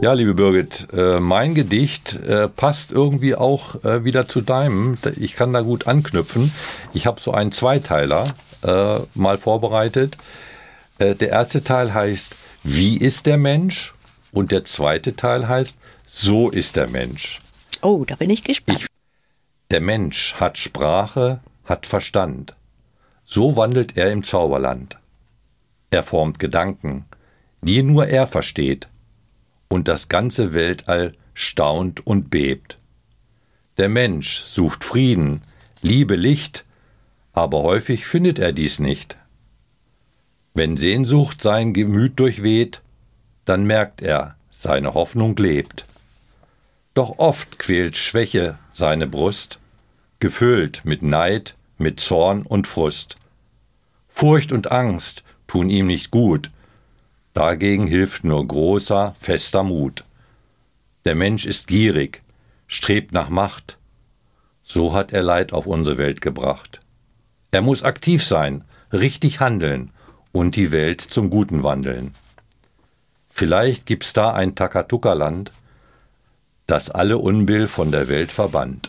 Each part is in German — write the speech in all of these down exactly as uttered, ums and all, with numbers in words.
Ja, liebe Birgit, äh, mein Gedicht äh, passt irgendwie auch äh, wieder zu deinem. Ich kann da gut anknüpfen. Ich habe so einen Zweiteiler äh, mal vorbereitet. Äh, der erste Teil heißt, wie ist der Mensch? Und der zweite Teil heißt, so ist der Mensch. Oh, da bin ich gespannt. Ich, der Mensch hat Sprache, hat Verstand. So wandelt er im Zauberland. Er formt Gedanken, die nur er versteht. Und das ganze Weltall staunt und bebt. Der Mensch sucht Frieden, Liebe, Licht, aber häufig findet er dies nicht. Wenn Sehnsucht sein Gemüt durchweht, dann merkt er, seine Hoffnung lebt. Doch oft quält Schwäche seine Brust, gefüllt mit Neid, mit Zorn und Frust. Furcht und Angst tun ihm nicht gut, dagegen hilft nur großer, fester Mut. Der Mensch ist gierig, strebt nach Macht, so hat er Leid auf unsere Welt gebracht. Er muss aktiv sein, richtig handeln und die Welt zum Guten wandeln. Vielleicht gibt's da ein Takatuka-Land, das alle Unbill von der Welt verbannt.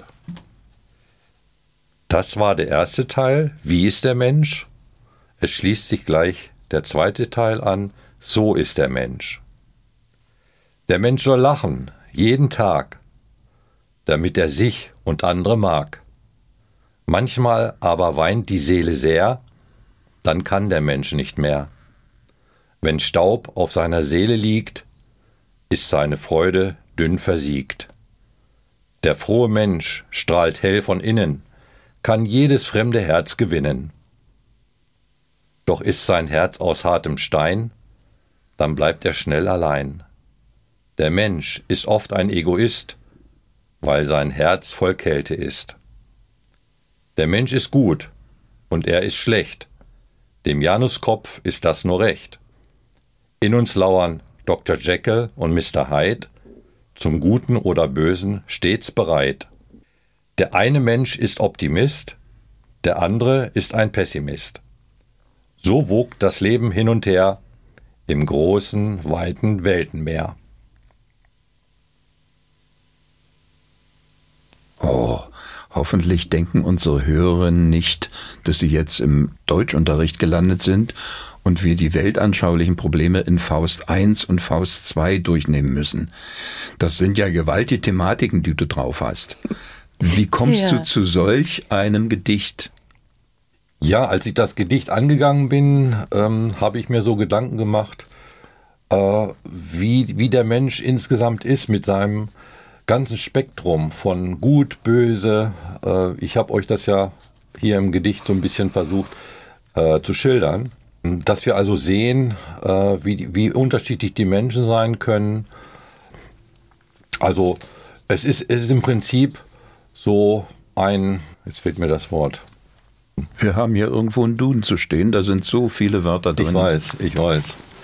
Das war der erste Teil, wie ist der Mensch? Es schließt sich gleich der zweite Teil an, so ist der Mensch. Der Mensch soll lachen, jeden Tag, damit er sich und andere mag. Manchmal aber weint die Seele sehr, dann kann der Mensch nicht mehr. Wenn Staub auf seiner Seele liegt, ist seine Freude dünn versiegt. Der frohe Mensch strahlt hell von innen, kann jedes fremde Herz gewinnen. Doch ist sein Herz aus hartem Stein, dann bleibt er schnell allein. Der Mensch ist oft ein Egoist, weil sein Herz voll Kälte ist. Der Mensch ist gut und er ist schlecht, dem Januskopf ist das nur recht. In uns lauern Doktor Jekyll und Mister Hyde, zum Guten oder Bösen stets bereit. Der eine Mensch ist Optimist, der andere ist ein Pessimist. So wogt das Leben hin und her im großen, weiten Weltenmeer. Oh, hoffentlich denken unsere Hörerinnen nicht, dass sie jetzt im Deutschunterricht gelandet sind und wir die weltanschaulichen Probleme in Faust eins und Faust zwei durchnehmen müssen. Das sind ja gewaltige Thematiken, die du drauf hast. Wie kommst ja. du zu solch einem Gedicht? Ja, als ich das Gedicht angegangen bin, ähm, habe ich mir so Gedanken gemacht, äh, wie, wie der Mensch insgesamt ist mit seinem ganzen Spektrum von Gut, Böse. Äh, ich habe euch das ja hier im Gedicht so ein bisschen versucht äh, zu schildern, dass wir also sehen, äh, wie, wie unterschiedlich die Menschen sein können. Also es ist, es ist im Prinzip so ein, jetzt fehlt mir das Wort. Wir haben hier irgendwo einen Duden zu stehen, da sind so viele Wörter drin. Ich weiß, ich weiß.